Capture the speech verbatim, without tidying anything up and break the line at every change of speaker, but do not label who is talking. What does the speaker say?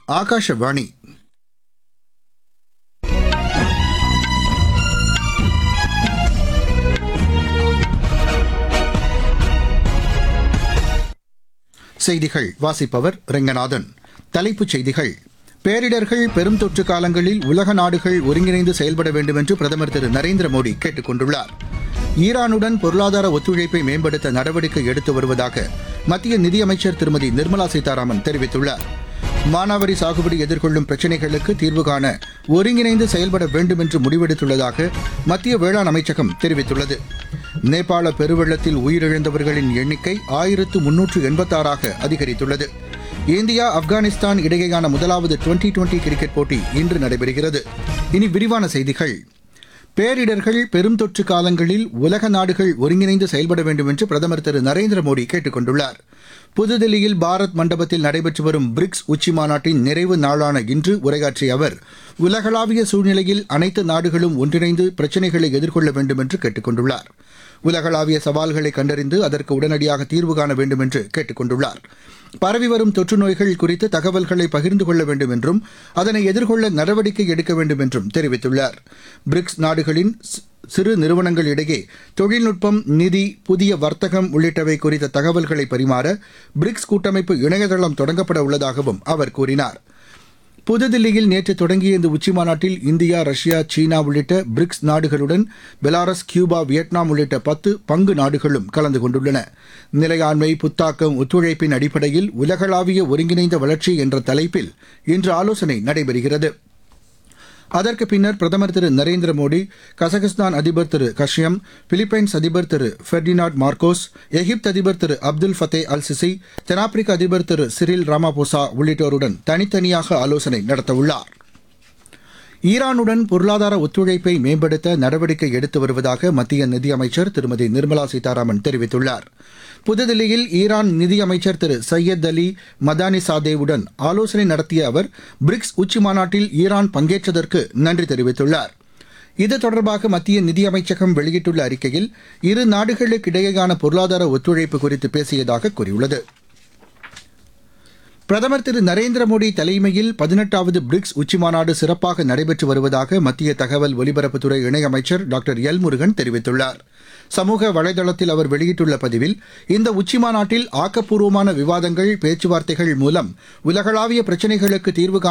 ஆகாஷவாணி. செய்திகள் வாசிப்பவர் ரெங்கநாதன். தலைப்புச் செய்திகள்: பேரிடர்கள், பெரும் தொற்று காலங்களில் உலக நாடுகள் ஒருங்கிணைந்து செயல்பட வேண்டும் என்று பிரதமர் திரு நரேந்திர மோடி கேட்டுக் கொண்டுள்ளார். ஈரானுடன் பொருளாதார ஒத்துழைப்பை மேம்படுத்த நடவடிக்கை எடுத்து வருவதாக மத்திய நிதியமைச்சர் திருமதி நிர்மலா சீதாராமன் தெரிவித்துள்ளார். மானாவாரி சாகுபடி எதிர்கொள்ளும் பிரச்சினைகளுக்கு தீர்வு காண ஒருங்கிணைந்து செயல்பட வேண்டும் என்று முடிவெடுத்துள்ளதாக மத்திய வேளாண் அமைச்சகம் தெரிவித்துள்ளது. நேபாள பெருவெள்ளத்தில் உயிரிழந்தவர்களின் எண்ணிக்கை ஆயிரத்து முன்னூற்று எண்பத்தாறாக அதிகரித்துள்ளது. இந்தியா ஆப்கானிஸ்தான் இடையேயான முதலாவது டுவெண்டி டுவெண்டி கிரிக்கெட் போட்டி இன்று நடைபெறுகிறது. இனி விரிவான செய்திகள். பேரிடர்கள், பெரும் தொற்று காலங்களில் உலக நாடுகள் ஒருங்கிணைந்து செயல்பட வேண்டும் என்று பிரதமர் திரு நரேந்திர மோடி கேட்டுக் கொண்டுள்ளார். புதுதில்லியில் பாரத் மண்டபத்தில் நடைபெற்று வரும் பிரிக்ஸ் உச்சிமாநாட்டின் நிறைவு நாளான இன்று உரையாற்றிய அவர், உலகளாவிய சூழ்நிலையில் அனைத்து நாடுகளும் ஒன்றிணைந்து பிரச்சினைகளை எதிர்கொள்ள வேண்டும் என்று கேட்டுக் கொண்டுள்ளார். உலகளாவிய சவால்களை கண்டறிந்து அதற்கு உடனடியாக தீர்வு காண வேண்டும் என்று கேட்டுக் கொண்டுள்ளார். பரவி வரும் தொற்று நோய்கள் குறித்து தகவல்களை பகிர்ந்து கொள்ள வேண்டும் என்றும் அதனை எதிர்கொள்ள நடவடிக்கை எடுக்க வேண்டும் என்றும் தெரிவித்துள்ளார். பிரிக்ஸ் நாடுகளின் சிறு நிறுவனங்களிடையே தொழில்நுட்பம், நிதி, புதிய வர்த்தகம் உள்ளிட்டவை குறித்த தகவல்களை பரிமாற பிரிக்ஸ் கூட்டமைப்பு இணையதளம் தொடங்கப்பட உள்ளதாகவும் அவர் கூறினார். புதுதில்லியில் நேற்று தொடங்கிய இந்த உச்சிமாநாட்டில் இந்தியா, ரஷ்யா, சீனா உள்ளிட்ட பிரிக்ஸ் நாடுகளுடன் பெலாரஸ், கியூபா, வியட்நாம் உள்ளிட்ட பத்து பங்கு நாடுகளும் கலந்து கொண்டுள்ளன. நிலையாண்மை, புத்தாக்கம், ஒத்துழைப்பின் அடிப்படையில் உலகளாவிய ஒருங்கிணைந்த வளர்ச்சி என்ற தலைப்பில் இன்று ஆலோசனை நடைபெறுகிறது. அதற்கு பின்னர் பிரதமர் திரு நரேந்திர மோடி கசகஸ்தான் அதிபர் திரு கஷ்யம், பிலிப்பைன்ஸ் அதிபர் திரு ஃபெர்டினாண்ட் மார்கோஸ், எகிப்து அதிபர் திரு அப்துல் ஃபத்தே அல் சிசி, தென்னாப்பிரிக்க அதிபர் திரு சிரில் ராமாபோசா உள்ளிட்டோருடன் தனித்தனியாக ஆலோசனை நடத்தவுள்ளார். ஈரானுடன் பொருளாதார ஒத்துழைப்பை மேம்படுத்த நடவடிக்கை எடுத்து வருவதாக மத்திய நிதியமைச்சர் திருமதி நிர்மலா சீதாராமன் தெரிவித்துள்ளார். புதுதில்லியில் ஈரான் நிதியமைச்சர் திரு சையத் அலி மதானி சாதேவுடன் ஆலோசனை நடத்திய அவர் பிரிக்ஸ் உச்சிமாநாட்டில் ஈரான் பங்கேற்றதற்கு நன்றி தெரிவித்துள்ளார். இது தொடர்பாக மத்திய நிதியமைச்சகம் வெளியிட்டுள்ள அறிக்கையில் இரு நாடுகளுக்கிடையேயான பொருளாதார ஒத்துழைப்பு குறித்து பேசியதாக கூறியுள்ளது. பிரதமர் திரு நரேந்திர மோடி தலைமையில் பதினெட்டாவது பிரிக்ஸ் உச்சிமாநாடு சிறப்பாக நடைபெற்று வருவதாக மத்திய தகவல் ஒலிபரப்புத்துறை இணையமைச்சர் டாக்டர் எல் முருகன் தெரிவித்துள்ளார். சமூக வலைதளத்தில் அவர் வெளியிட்டுள்ள பதிவில், இந்த உச்சிமாநாட்டில் ஆக்கப்பூர்வமான விவாதங்கள், பேச்சுவார்த்தைகள் மூலம் உலகளாவிய பிரச்சினைகளுக்கு தீர்வு